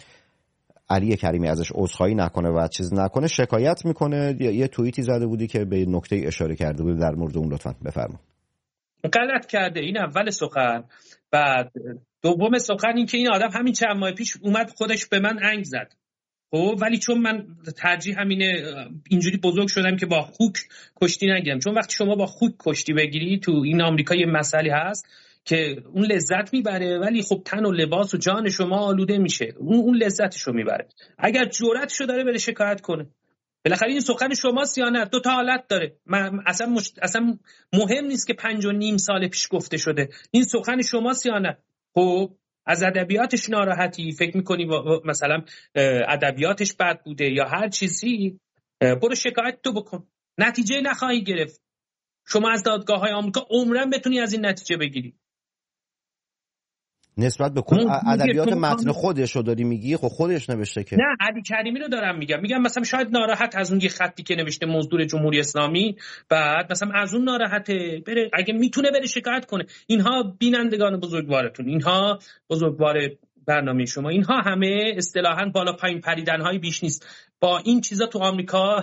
علی کریمی ازش عذرخواهی نکنه و چیز نکنه شکایت میکنه. یه توییتی زده بودی که به نکته اشاره کرده بود، در مورد اون لطفاً بفرما. غلط کرده. این اول سخن. بعد دوم سخن این که این آدم همین چند ماه پیش اومد خودش به من انگ زد. خب ولی چون من ترجیح همینه، اینجوری بزرگ شدم که با خوک کشتی نگیرم. چون وقتی شما با خوک کشتی بگیری، تو این آمریکا یه مسئله هست که اون لذت میبره ولی خب تن و لباس و جان شما آلوده میشه. اون لذتشو میبره. اگر جرأتشو داره بره شکایت کنه. بالاخره این سخن شماست یا نه؟ 2 تا حالت داره. اصلا مهم نیست که 5.5 سال پیش گفته شده. این سخن شماست یا نه؟ خب از ادبیاتش ناراحتی، فکر میکنی مثلا ادبیاتش بد بوده یا هر چیزی، برو شکایت تو بکن. نتیجه نخواهی گرفت. شما از دادگاه‌های آمریکا عمرن بتونی از این نتیجه بگیری. نسبت به ادبیات متن خودش رو داری میگی؟ خب خودش نوشته که. نه، علی کریمی رو دارم میگم مثلا شاید ناراحت از اون یه خطی که نوشته مزدور جمهوری اسلامی، بعد مثلا از اون ناراحته، بره اگه میتونه بره شکایت کنه. اینها بینندگان بزرگوارتون، اینها بزرگوار برنامه شما، اینها همه اصطلاحاً بالا پایین پریدن‌های بیش نیست. با این چیزا تو آمریکا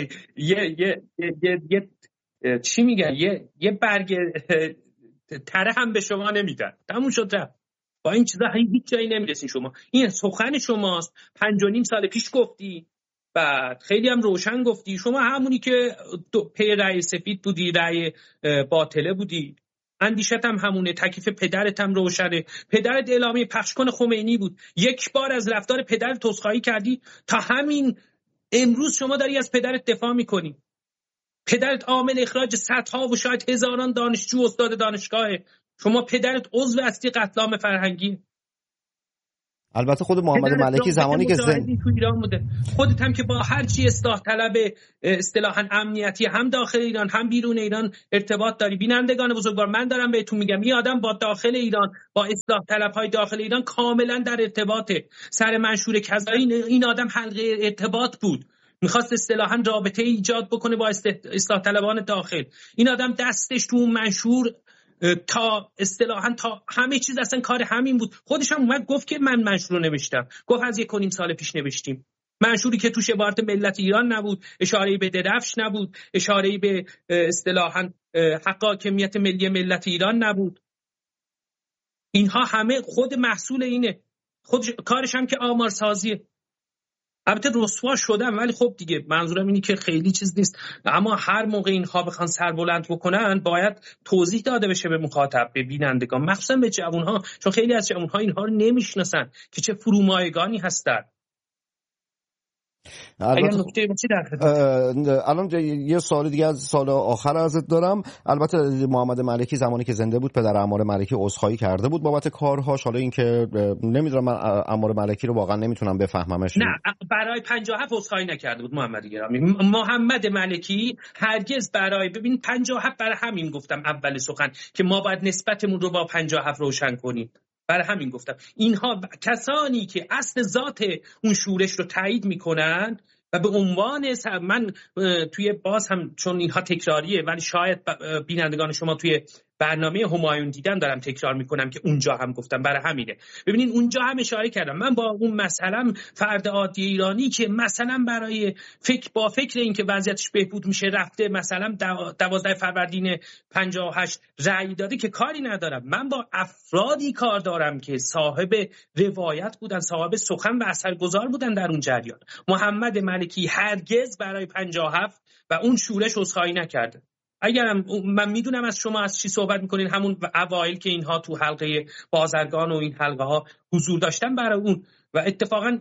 یه چی میگن، یه برگ تره هم به شما نمیدن. تموم شد. با این چیزا هیچ جایی نمیرسین شما. این سخن شماست، 5.5 سال پیش گفتی، بعد خیلی هم روشن گفتی. شما همونی که پی رأی سفید بودی، رأی باطله بودی، اندیشت هم همونه، تکلیف پدرت هم روشنه. پدرت اعلامیه پخش کن خمینی بود، یک بار از رفتار پدرت عذرخواهی کردی، تا همین امروز شما داری از پدرت دفاع میکنی. پدرت عامل اخراج صدها و شاید هزاران دانشجو استاد دانشگاهه. شما پدرت عضو اصلی قتل عام فرهنگی. البته خود محمد ملکی زمانی که تو ایران بوده، خودت هم که با هر چی اصلاح طلب اصطلاحاً امنیتی هم داخل ایران هم بیرون ایران ارتباط داری. بینندگان بزرگوار، من دارم بهتون میگم این آدم با داخل ایران، با اصلاح طلب‌های داخل ایران کاملا در ارتباطه. سر منشور کذایی این آدم حلقه ارتباط بود، میخواست اصطلاحاً رابطه ایجاد بکنه با اصلاح طلبان داخل. این آدم دستش تو منشور تا اصطلاحاً تا همه چیز اصلا کار همین بود. خودش هم اومد گفت که من منشور رو نوشتم، گفت از 1.5 سال پیش نوشتیم. منشوری که توش عبارت ملت ایران نبود، اشاره‌ای به درفش نبود، اشاره‌ای به اصطلاحاً حقانیت ملی ملت ایران نبود. اینها همه خود محصول اینه، خود کارش هم که آمارسازیه. البته رسوا شدم، ولی خب دیگه منظورم اینه که خیلی چیز نیست. اما هر موقع اینها بخوان سربلند بکنن باید توضیح داده بشه به مخاطب، به بینندگان، مخصوصا به جوانها، چون خیلی از جوانها اینها رو نمیشناسن که چه فرومایگانی هستن. الان یه سوال دیگه از سال آخر ازت دارم. البته محمد ملکی زمانی که زنده بود پدر عمار ملکی عذرخواهی کرده بود بابت کارهاش. حالا اینکه نمیدونم، من عمار ملکی رو واقعا نمیتونم بفهممش. نه، برای 57 عذرخواهی نکرده بود محمد گرامی. محمد ملکی هرگز برای 57 برای همین گفتم اول سخن که ما باید نسبتمون رو با 57 روشن کنیم. برای همین گفتم اینها کسانی که اصل ذات اون شورش رو تایید میکنن و به عنوان من توی باز هم چون اینها تکراریه ولی شاید بینندگان شما توی برنامه همایون دیدن دارم تکرار میکنم که اونجا هم گفتم، برای همینه. ببینین اونجا هم اشاره کردم من با اون مثلا فرد عادی ایرانی که مثلا برای فکر این که وضعیتش بهبود میشه رفته مثلا 12 فروردین 58 رأی داده که کاری ندارم. من با افرادی کار دارم که صاحب روایت بودن، صاحب سخن و اثرگذار بودن در اون جریان. محمد ملکی هرگز برای 57 و اون شورش عذرخواهی نکرده. اگرم من میدونم از شما از چی صحبت میکنین، همون اوایل که اینها تو حلقه بازرگان و این حلقه ها حضور داشتن برای اون، و اتفاقا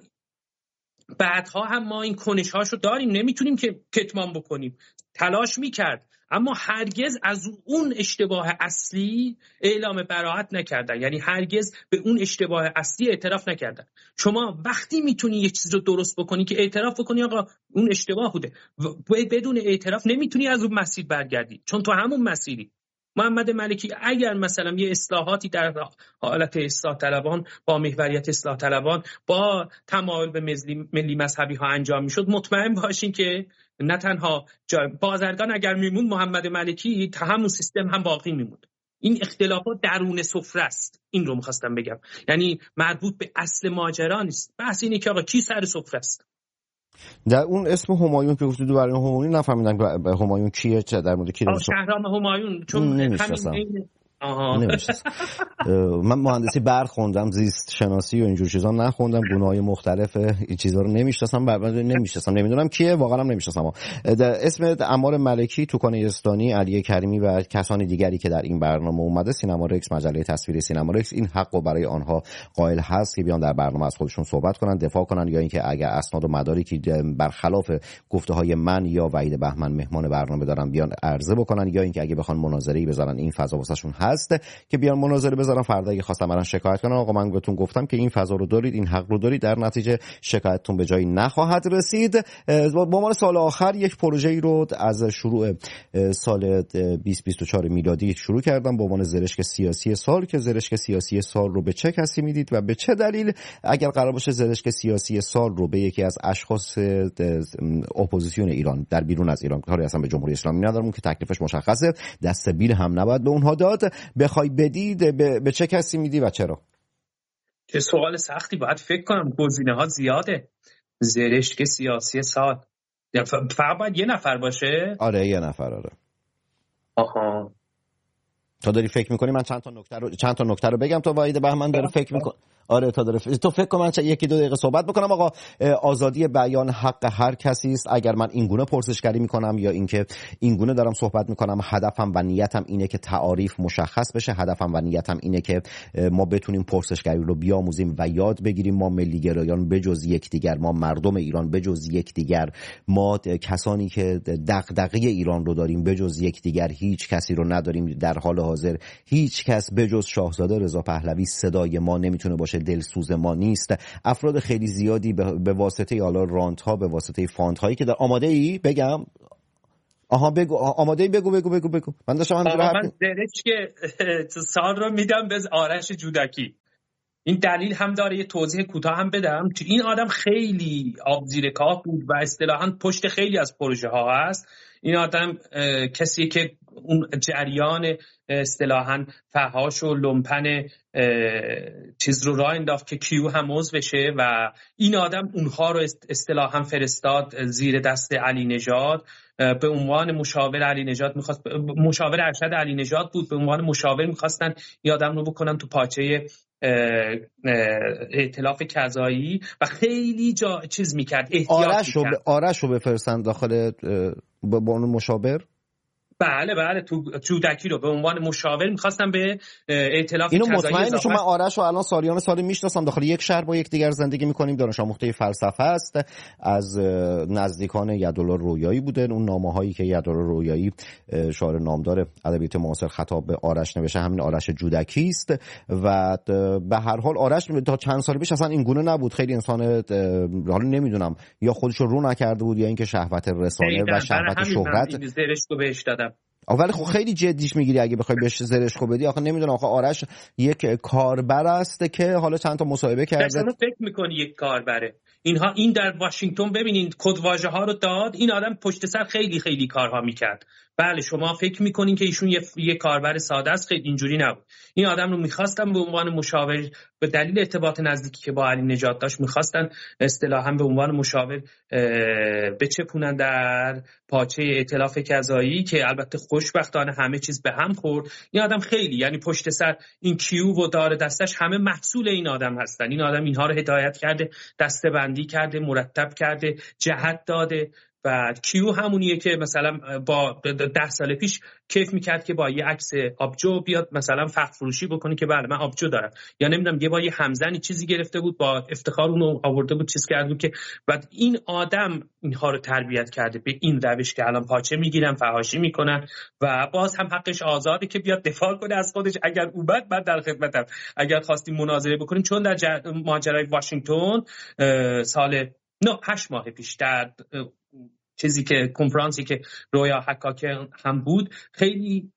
بعدها هم ما این کنش هاشو داریم، نمیتونیم که کتمان بکنیم. تلاش میکرد اما هرگز از اون اشتباه اصلی اعلام براءت نکردن، یعنی هرگز به اون اشتباه اصلی اعتراف نکردن. شما وقتی میتونی یه چیز رو درست بکنی که اعتراف بکنی آقا اون اشتباه بوده، بدون اعتراف نمیتونی از اون مسیر برگردی، چون تو همون مسیری. محمد ملکی اگر مثلا یه اصلاحاتی در حالت اصلاح طلبان با محوریت اصلاح طلبان با تمایل به ملی مذهبی ها انجام میشد، مطمئن باشین که نه تنها بازرگان اگر میموند، محمد ملکی تا همون سیستم هم باقی میموند. این اختلافات درون سفره است، این رو میخواستم بگم، یعنی مربوط به اصل ماجرا نیست. بحث اینه که آقا کی سر سفره است. در اون اسم همایون که گفتید برای همایون نفهمیدم که همایون کیه، چه در مورد کی رفت؟ شهرام همایون، چون همین من مهندسی برق خوندم، زیست شناسی و اینجور چیزا نخوندم، گونه‌های مختلف این چیزا رو نمیشناسم، نمیدونم کیه، واقعا هم نمیشناسم. اسم عمار ملکی، توکان یزدانی، علی کریمی و کسان دیگری که در این برنامه اومده، سینما رکس، مجله تصویری سینما رکس این حقو برای آنها قائل هست که بیان در برنامه از خودشون صحبت کنن، دفاع کنن، یا اینکه اگر اسناد و مدارکی برخلاف گفته‌های من یا وحید بهمن مهمان برنامه دارن بیان عرضه بکنن، یا اینکه اگه بخوان مناظره‌ای بذارن این فضا واسهشون هست که بیان مناظره بذارن، فردا اگه خواستم برن شکایت کنن آقا من بهتون گفتم که این فضا رو دارید، این حق رو دارید، در نتیجه شکایتتون به جایی نخواهد رسید. به عنوان سال آخر یک پروژه‌ای رو از شروع سال 2024 میلادی شروع کردم به عنوان زرشک سیاسی سال، که زرشک سیاسی سال رو به چه کسی میدید و به چه دلیل اگر قرار باشه زرشک سیاسی سال رو به یکی از اشخاص اپوزیسیون ایران در بیرون از ایران، کاری اصلا به جمهوری اسلامی ندارم که تکلیفش مشخصه، دست بیل هم نباید به اونها داد، بخوای بدید به چه کسی میدی و چرا؟ چه سوال سختی، باید فکر کنم، گزینه‌ها زیاده. زرشک سیاسی سال فقط باید یه نفر باشه؟ آره یه نفر. آره. آها. تا داری فکر میکنی من چند تا نکته رو بگم تا وحید بهمن داره فکر میکنه. آره تو فکر کن من یکی دو دقیقه صحبت بکنم. آقا آزادی بیان حق هر کسی است. اگر من این گونه پرسشگری میکنم یا اینکه این گونه دارم صحبت میکنم، هدفم و نیتم اینه که تعاریف مشخص بشه، هدفم و نیتم اینه که ما بتونیم پرسشگری رو بیاموزیم و یاد بگیریم. ما ملی‌گرایان بجز یکدیگر، ما مردم ایران بجز یکدیگر، ما کسانی که دغدغه ایران رو داریم بجز یکدیگر هیچ کسی رو نداریم. در حال حاضر هیچ کس بجز شاهزاده رضا پهلوی صدای ما نمیتونه باشه، دلسوز ما نیست. افراد خیلی زیادی به واسطه حالا رانت ها، به واسطه فاند هایی که در آماده ای بگم. آها بگو، آماده ای بگو. من داشتم من زرشک سال رو میدم به آرش جودکی. این دلیل هم داره، یه توضیح کوتاه هم بدم. این آدم خیلی آب زیر کاه بود و اصطلاحاً پشت خیلی از پروژه ها هست. این آدم کسی که اون جریان اصطلاحاً فحاش و لومپن چیز رو راه انداخت که کیو هم عضو بشه و این آدم اونها رو اصطلاحاً فرستاد زیر دست علی نژاد. به عنوان مشاور علی نژاد می‌خواست، مشاور ارشد علی نژاد بود، به عنوان مشاور می‌خواستن این آدم رو بکنن تو پاچه ائتلاف کذایی و خیلی چیز می‌کرد، احتیاط می‌کرد. آرش رو بفرستن داخل به عنوان مشاور. بله تو جودکی رو به عنوان مشاور می‌خواستم به ائتلاف اینو کذایی مطمئن بشم. من آرش رو الان سال میشناسم، داخل یک شهر با یکدیگر زندگی می‌کنیم، دانش آموخته فلسفه است، از نزدیکان یدالله رویایی بوده. اون نامه‌هایی که یدالله رویایی شاعر نامدار ادبیات معاصر خطاب به آرش نوشته همین آرش جودکی است و به هر حال آرش تا چند سال پیش اصلا این گونه نبود. خیلی انسان حالا نمیدونم یا خودش رو نکرده بود یا اینکه شهوت رسانه و شهوت شهرت زرش رو بهش دادم. ولی خب خیلی جدیش میگیری اگه بخوای بهش زرشکو بدی. آخه نمیدونم، آخه آرش یک کاربر است که حالا چند تا مصاحبه کرده. اصلا فکر میکنی یک کاربره؟ این در واشنگتن ببینید کدواژه ها رو داد. این آدم پشت سر خیلی کارها میکرد. بله شما فکر میکنین که ایشون یه کاربر ساده است، خیلی اینجوری نبود. این آدم رو میخواستن به عنوان مشاور به دلیل ارتباط نزدیکی که با علی نژاد داشت، میخواستن اصطلاحاً به عنوان مشاور بچپونن در پاچه ائتلاف کذایی که البته خوشبختانه همه چیز به هم خورد. این آدم خیلی، یعنی پشت سر این کیو و دار دستش همه محصول این آدم هستن. این آدم اینها رو هدایت کرده، دسته‌بندی کرده، مرتب کرده، جهت داده. و کیو همونیه که مثلا با 10 سال پیش کیف میکرد که با یه عکس آبجو بیاد مثلا فخر فروشی بکنه که بله من آبجو دارم، یا نمیدونم یه با یه همزنی چیزی گرفته بود با افتخار اونو آورده بود چیز کرده بود که بعد این آدم اینها رو تربیت کرده به این روش که الان پاچه میگیرن، فحاشی میکنن و باز هم حقش آزاده که بیاد دفاع کنه از خودش. اگر اومد من در خدمتم، اگر خواستیم مناظره بکنیم، چون در ماجرای واشنگتن سال 8 ماه پیش در چیزی که کنفرانسی که رویا حکاکی هم بود خیلی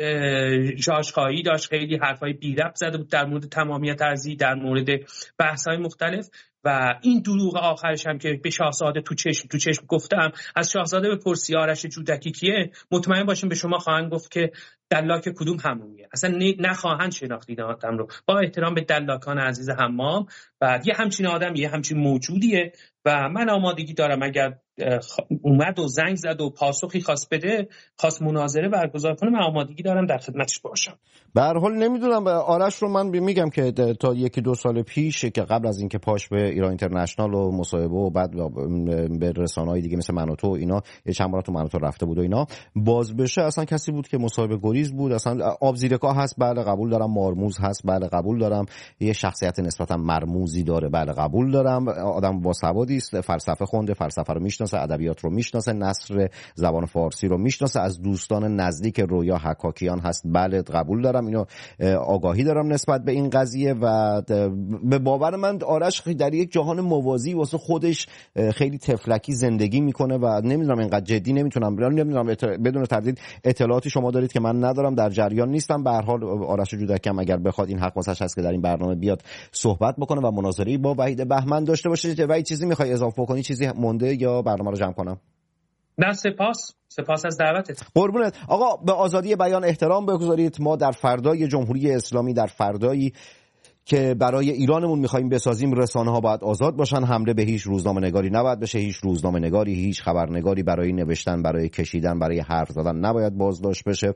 جاشقایی داشت، خیلی حرفای بی ربط زده بود در مورد تمامیت ارضی، در مورد بحث‌های مختلف و این دروغ آخرش هم که به شاهزاده تو چشم گفتم. از شاهزاده بپرسی آرش جودکی کیه، مطمئن باشیم به شما خواهند گفت که دلاک کدوم حمومیه. اصلا نخواهند شناخت این آدم رو، با احترام به دلاکان عزیز حمام. و یه همچین آدم، یه همچین موجودیه و من آمادگی دارم اگر اومد و زنگ زد و پاسخی خواست بده، خواست مناظره برگزار کنه، من آمادگی دارم در خدمتش باشم. به هر حال نمیدونم، آرش رو من میگم که تا 1-2 سال پیش که قبل از اینکه پاش به ایران اینترنشنال و مصاحبه و بعد به رسانه‌های دیگه مثل منوتو اینا، یه چند بار تو منوتو رفته بود و اینا باز بشه، اصلا کسی بود که مصاحبه گریز بود. اصلا آب زیر کاه هست، بله قبول دارم، مارموز هست، بله قبول دارم، یه شخصیت نسبتا مرموزی داره، بله قبول دارم، آدم با سوادی است، فلسفه خونده، فلسفه رو میشناسه، میشناسه، ادبیات رو میشناسه، نثر زبان فارسی رو میشناسه. از دوستان نزدیک رویا حکاکیان هست. بله قبول دارم، اینو آگاهی دارم نسبت به این قضیه و به باور من آرش در یک جهان موازی واسه خودش خیلی تفلکی زندگی میکنه و نمیدونم اینقدر جدی نمیدونم بدون تردید اطلاعاتی شما دارید که من ندارم، در جریان نیستم. به هر حال آرش جودکم اگر بخواد این حق واسش هست که در این برنامه بیاد صحبت بکنه و مناظری با وحید بهمن داشته باشه. وحید چیزی میخوای اضافه کنی؟ چیزی مونده یا برنامه رو جمع کنم؟ نه سپاس از دعوتت. قربونت. آقا به آزادی بیان احترام بگذارید. ما در فردای جمهوری اسلامی، در فردایی که برای ایرانمون می‌خوایم بسازیم، رسانه‌ها باید آزاد باشن. حمله به هیچ روزنامه‌نگاری نباید بشه. هیچ روزنامه‌نگاری، هیچ خبرنگاری برای نوشتن، برای کشیدن، برای حرف زدن نباید بازداشت بشه.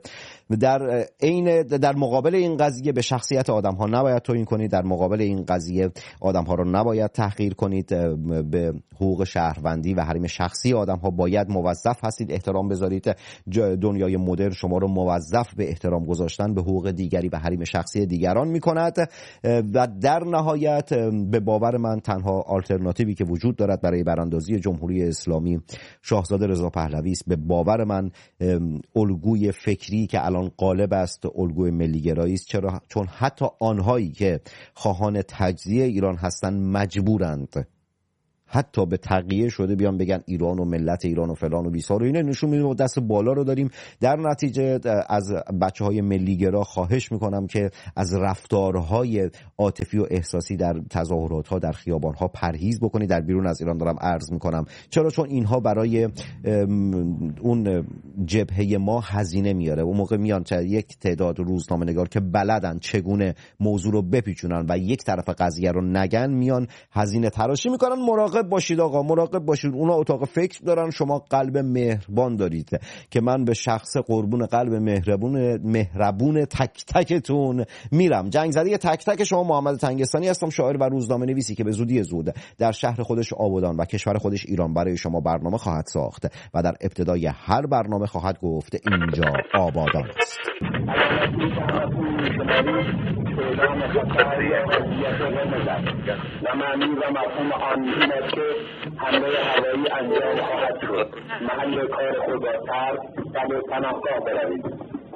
در مقابل این قضیه به شخصیت آدم‌ها نباید توهین کنید. در مقابل این قضیه آدم‌ها رو نباید تحقیر کنید. به حقوق شهروندی و حریم شخصی آدم‌ها باید موظف هستید احترام بذارید. دنیای مدرن شما رو موظف به احترام گذاشتن به حقوق دیگری و حریم شخصی دیگران می‌کند. و در نهایت به باور من تنها آلترناتیوی که وجود دارد برای براندازی جمهوری اسلامی شاهزاده رضا پهلوی است. به باور من الگوی فکری که الان غالب است الگوی ملی‌گرایی است. چرا؟ چون حتی آنهایی که خواهان تجزیه ایران هستند مجبورند حتی به تقیه شده بیان بگن ایران و ملت ایران و فلان و بیسار و اینه نشون میده و دست بالا رو داریم. در نتیجه از بچه‌های ملی‌گرا خواهش میکنم که از رفتارهای عاطفی و احساسی در تظاهرات‌ها، در خیابان‌ها پرهیز بکنید. در بیرون از ایران دارم عرض میکنم. چرا؟ چون اینها برای اون جبهه ما هزینه میاره. اون موقع میان یک تعداد روزنامه‌نگار که بلدن چگونه موضوع رو بپیچونن و یک طرف قضیه رو نگن، میان هزینه تراشی میکنن. مراقب باشید آقا، مراقب باشید. اونا اتاق فکر دارن، شما قلب مهربان دارید که من به شخص قربون قلب مهربون تک تکتون میرم. جنگ زده تک تک شما محمد تنگستانی هستم، شاعر و روزنامه نویسی که به زودی زود در شهر خودش آبادان و کشور خودش ایران برای شما برنامه خواهد ساخت و در ابتدای هر برنامه خواهد گفت اینجا آبادان است. و معنی و مفهوم آن این است که حمله هوایی انجام خواهد شد. محل کار خود را ترک و به پناهگاه بروید.